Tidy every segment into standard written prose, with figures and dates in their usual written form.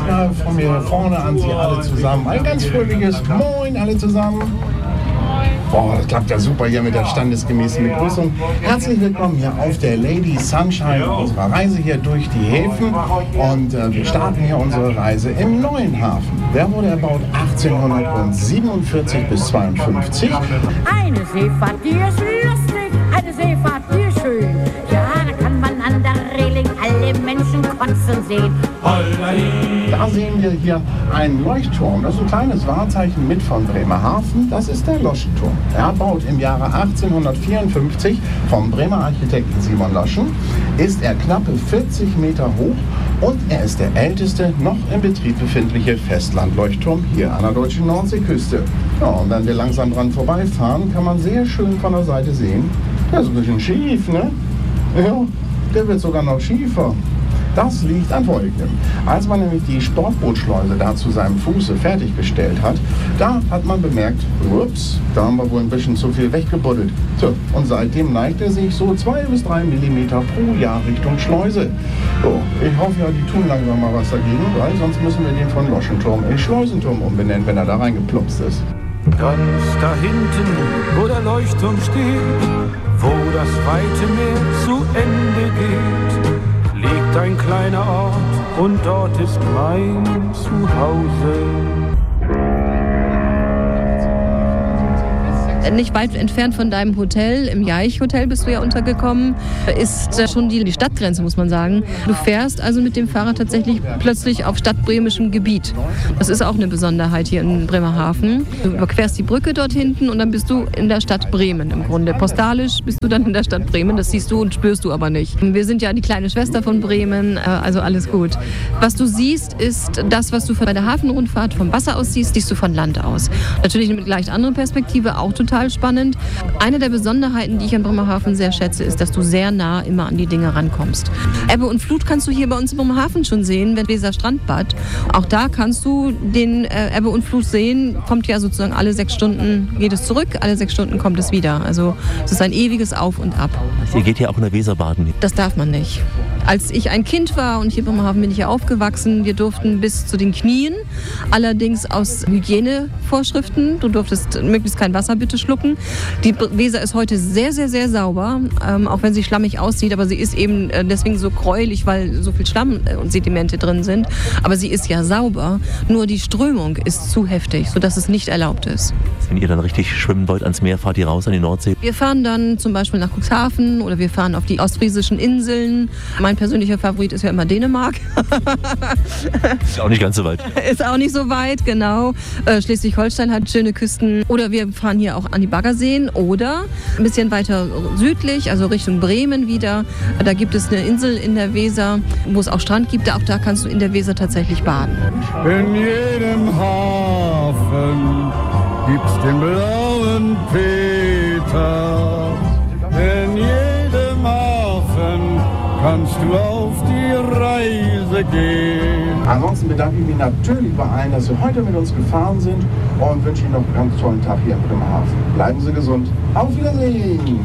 Ja, von mir vorne an Sie alle zusammen. Ein ganz fröhliches Moin alle zusammen. Boah, das klappt ja super hier mit der standesgemäßen Begrüßung. Herzlich willkommen hier auf der Lady Sunshine unserer Reise hier durch die Häfen. Und wir starten hier unsere Reise im neuen Hafen. Der wurde erbaut 1847 bis 52. Eine Seefahrt, die ist lustig, eine Seefahrt, die ist schön. Ja, da kann man an der Reling alle Menschen kotzen sehen. Da sehen wir hier einen Leuchtturm. Das ist ein kleines Wahrzeichen mit von Bremerhaven. Das ist der Loschenturm. Er baut im Jahre 1854 vom Bremer Architekten Simon Loschen. Ist er knappe 40 Meter hoch und er ist der älteste noch in Betrieb befindliche Festlandleuchtturm hier an der deutschen Nordseeküste. Ja, und wenn wir langsam dran vorbeifahren, kann man sehr schön von der Seite sehen. Der ist ein bisschen schief, ne? Ja, der wird sogar noch schiefer. Das liegt an Folgendem. Als man nämlich die Sportbootschleuse da zu seinem Fuße fertiggestellt hat, da hat man bemerkt, ups, da haben wir wohl ein bisschen zu viel weggebuddelt. So, und seitdem neigt er sich so 2 bis 3 Millimeter pro Jahr Richtung Schleuse. So, ich hoffe ja, die tun langsam mal was dagegen, weil sonst müssen wir den von Loschenturm in Schleusenturm umbenennen, wenn er da reingeplumpst ist. Ganz da hinten, wo der Leuchtturm steht, wo das weite Meer zu Ende geht, liegt ein kleiner Ort und dort ist mein Zuhause. Nicht weit entfernt von deinem Hotel, im Jaich-Hotel bist du ja untergekommen, ist schon die Stadtgrenze, muss man sagen. Du fährst also mit dem Fahrrad tatsächlich plötzlich auf stadtbremischem Gebiet. Das ist auch eine Besonderheit hier in Bremerhaven. Du überquerst die Brücke dort hinten und dann bist du in der Stadt Bremen im Grunde. Postalisch bist du dann in der Stadt Bremen, das siehst du und spürst du aber nicht. Wir sind ja die kleine Schwester von Bremen, also alles gut. Was du siehst, ist das, was du bei der Hafenrundfahrt vom Wasser aus siehst, siehst du von Land aus. Natürlich mit leicht anderen Perspektive, auch total spannend. Eine der Besonderheiten, die ich an Bremerhaven sehr schätze, ist, dass du sehr nah immer an die Dinge rankommst. Ebbe und Flut kannst du hier bei uns in Bremerhaven schon sehen, wenn Weser Strandbad. Auch da kannst du den Ebbe und Flut sehen. Kommt ja sozusagen alle 6 Stunden geht es zurück, alle 6 Stunden kommt es wieder. Also es ist ein ewiges Auf und Ab. Ihr geht hier auch in der Weser baden? Das darf man nicht. Als ich ein Kind war und hier in Bremerhaven bin ich hier aufgewachsen, wir durften bis zu den Knien, allerdings aus Hygienevorschriften. Du durftest möglichst kein Wasser bitte schlucken. Die Weser ist heute sehr, sehr, sehr sauber, auch wenn sie schlammig aussieht, aber sie ist eben deswegen so gräulich, weil so viel Schlamm und Sedimente drin sind. Aber sie ist ja sauber, nur die Strömung ist zu heftig, sodass es nicht erlaubt ist. Wenn ihr dann richtig schwimmen wollt ans Meer, fahrt ihr raus an die Nordsee? Wir fahren dann zum Beispiel nach Cuxhaven oder wir fahren auf die ostfriesischen Inseln. Mein persönlicher Favorit ist ja immer Dänemark. Ist auch nicht ganz so weit. Ist auch nicht so weit, genau. Schleswig-Holstein hat schöne Küsten. Oder wir fahren hier auch an die Baggerseen oder ein bisschen weiter südlich, also Richtung Bremen wieder. Da gibt es eine Insel in der Weser, wo es auch Strand gibt. Auch da kannst du in der Weser tatsächlich baden. In jedem Hafen gibt's den blauen Peter. In jedem Hafen kannst du auf die Reise gehen. Ansonsten bedanke ich mich natürlich bei allen, dass Sie heute mit uns gefahren sind und wünsche Ihnen noch einen ganz tollen Tag hier in Bremerhaven. Bleiben Sie gesund. Auf Wiedersehen!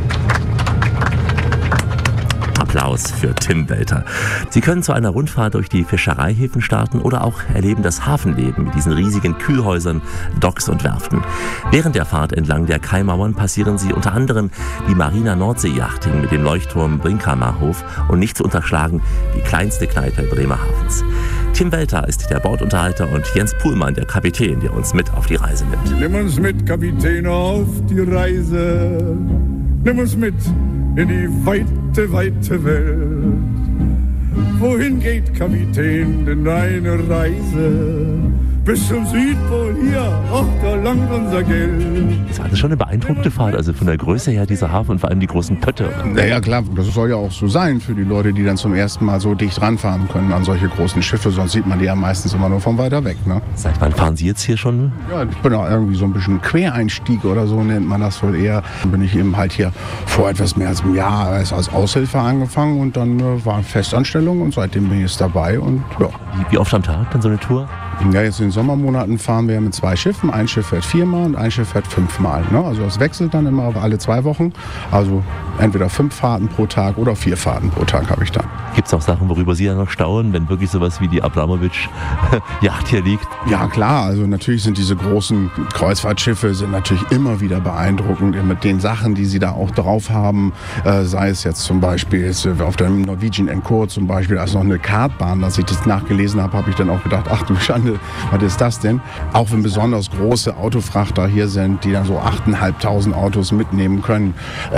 Applaus für Tim Welter. Sie können zu einer Rundfahrt durch die Fischereihäfen starten oder auch erleben das Hafenleben mit diesen riesigen Kühlhäusern, Docks und Werften. Während der Fahrt entlang der Kaimauern passieren Sie unter anderem die Marina Nordsee-Yachting mit dem Leuchtturm Brinkhammerhof und nicht zu unterschlagen die kleinste Kneipe Bremerhavens. Tim Welter ist der Bordunterhalter und Jens Puhlmann der Kapitän, der uns mit auf die Reise nimmt. Nimm uns mit, Kapitän, auf die Reise. Nimm uns mit in die weite, weite Welt. Wohin geht, Kapitän, denn deine Reise? Bis zum Südpol, hier, ach, da langt unser Geld. Das war schon eine beeindruckende Fahrt, also von der Größe her dieser Hafen und vor allem die großen Pötte. Naja, klar, das soll ja auch so sein für die Leute, die dann zum ersten Mal so dicht ranfahren können an solche großen Schiffe, sonst sieht man die ja meistens immer nur von weiter weg, ne? Seit wann fahren Sie jetzt hier schon? Ja, ich bin auch irgendwie so ein bisschen Quereinstieg oder so nennt man das wohl eher. Dann bin ich eben halt hier vor etwas mehr als einem Jahr als Aushilfe angefangen und dann war Festanstellung und seitdem bin ich jetzt dabei und ja. Wie oft am Tag dann so eine Tour? Ja, jetzt in den Sommermonaten fahren wir mit 2 Schiffen. Ein Schiff fährt 4-mal und ein Schiff fährt 5-mal. Ne? Also das wechselt dann immer auf alle 2 Wochen. Also entweder 5 Fahrten pro Tag oder 4 Fahrten pro Tag habe ich dann. Gibt es auch Sachen, worüber Sie ja noch staunen, wenn wirklich sowas wie die Abramowitsch-Yacht hier liegt? Ja klar, also natürlich sind diese großen Kreuzfahrtschiffe sind natürlich immer wieder beeindruckend mit den Sachen, die sie da auch drauf haben. Sei es jetzt zum Beispiel auf der Norwegian Encore zum Beispiel, als noch eine Kartbahn, als ich das nachgelesen habe, habe ich dann auch gedacht, ach du Schande, was ist das denn? Auch wenn besonders große Autofrachter hier sind, die dann so 8.500 Autos mitnehmen können.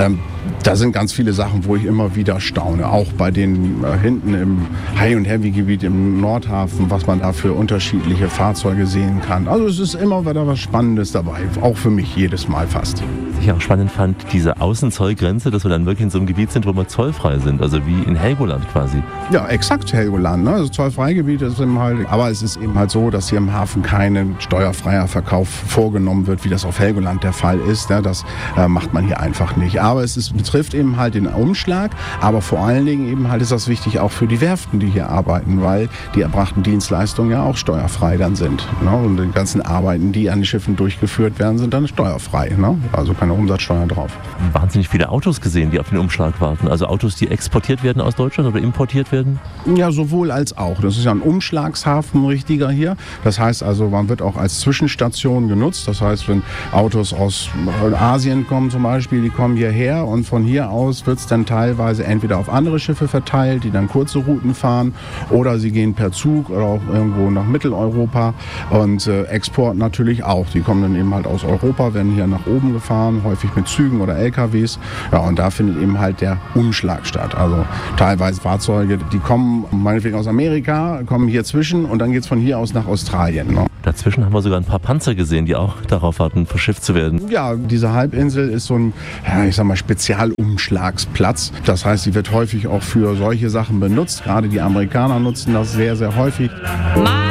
Da sind ganz viele Sachen, wo ich immer wieder staune. Auch bei den hinten im High- und Heavy-Gebiet im Nordhafen, was man da für unterschiedliche Fahrzeuge sehen kann. Also es ist immer wieder was Spannendes dabei, auch für mich jedes Mal fast. Was ich auch spannend fand, diese Außenzollgrenze, dass wir dann wirklich in so einem Gebiet sind, wo wir zollfrei sind, also wie in Helgoland quasi. Ja, exakt Helgoland. Ne? Also Zollfreigebiet ist eben halt, aber es ist eben halt so, dass hier im Hafen kein steuerfreier Verkauf vorgenommen wird, wie das auf Helgoland der Fall ist. Ne? Das macht man hier einfach nicht. Aber es betrifft eben halt den Umschlag, aber vor allen Dingen eben halt ist das wichtig auch für die Werften, die hier arbeiten, weil die erbrachten Dienstleistungen ja auch steuerfrei dann sind. Ne? Und die ganzen Arbeiten, die an den Schiffen durchgeführt werden, sind dann steuerfrei. Ne? Also keine Umsatzsteuer drauf. Wahnsinnig viele Autos gesehen, die auf den Umschlag warten. Also Autos, die exportiert werden aus Deutschland oder importiert werden? Ja, sowohl als auch. Das ist ja ein Umschlagshafen richtiger hier. Das heißt also, man wird auch als Zwischenstation genutzt. Das heißt, wenn Autos aus Asien kommen zum Beispiel, die kommen hierher und von hier aus wird es dann teilweise entweder auf andere Schiffe verteilt, die dann kurze Routen fahren, oder sie gehen per Zug oder auch irgendwo nach Mitteleuropa und Export natürlich auch. Die kommen dann eben halt aus Europa, werden hier nach oben gefahren, häufig mit Zügen oder LKWs. Ja, und da findet eben halt der Umschlag statt. Also teilweise Fahrzeuge, die kommen meinetwegen aus Amerika, kommen hier zwischen und dann geht es von hier aus nach Australien. Ne? Dazwischen haben wir sogar ein paar Panzer gesehen, die auch darauf warten, verschifft zu werden. Ja, diese Halbinsel ist so ein, ja, ich sag mal, Spezialumschlagsplatz. Das heißt, sie wird häufig auch für solche Sachen benutzt. Gerade die Amerikaner nutzen das sehr, sehr häufig.